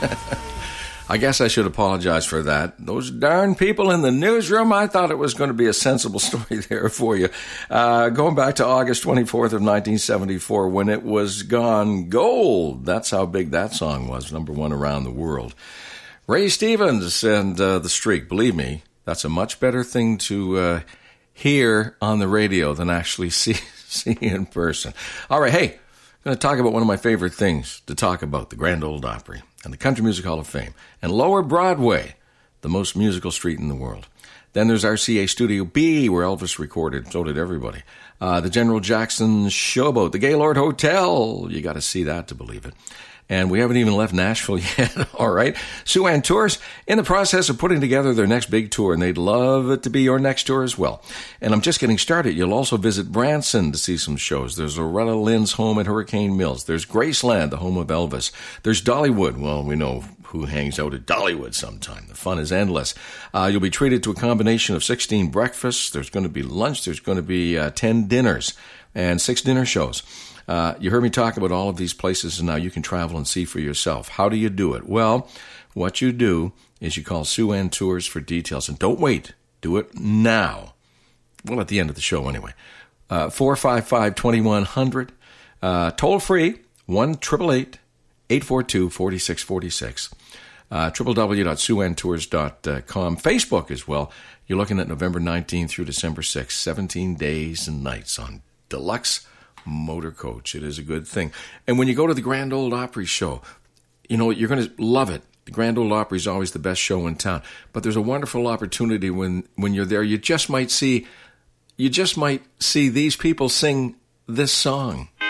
I guess I should apologize for that. Those darn people in the newsroom, I thought it was going to be a sensible story there for you. Going back to August 24th of 1974 when it was gone gold. That's how big that song was, number one around the world. Ray Stevens and The Streak. Believe me, that's a much better thing to hear on the radio than actually see in person. All right, hey, I'm going to talk about one of my favorite things to talk about, the Grand Ole Opry and the Country Music Hall of Fame, and Lower Broadway, the most musical street in the world. Then there's RCA Studio B, where Elvis recorded. So did everybody. The General Jackson Showboat, the Gaylord Hotel. You got to see that to believe it. And we haven't even left Nashville yet, all right? Sue-Ann Tours in the process of putting together their next big tour, and they'd love it to be your next tour as well. And I'm just getting started. You'll also visit Branson to see some shows. There's Loretta Lynn's home at Hurricane Mills. There's Graceland, the home of Elvis. There's Dollywood. Well, we know who hangs out at Dollywood sometime. The fun is endless. You'll be treated to a combination of 16 breakfasts. There's going to be lunch. There's going to be 10 dinners and 6 dinner shows. You heard me talk about all of these places, and now you can travel and see for yourself. How do you do it? Well, what you do is you call Sue-Ann Tours for details, and don't wait. Do it now. Well, at the end of the show anyway. 455-2100. Toll free, 1-888-842-4646. www.sueanntours.com. Facebook as well. You're looking at November 19th through December 6th, 17 days and nights on Deluxe Motor Coach. It is a good thing. And when you go to the Grand Ole Opry show, you know, you're going to love it. The Grand Ole Opry is always the best show in town. But there's a wonderful opportunity when you're there. You just might see these people sing this song.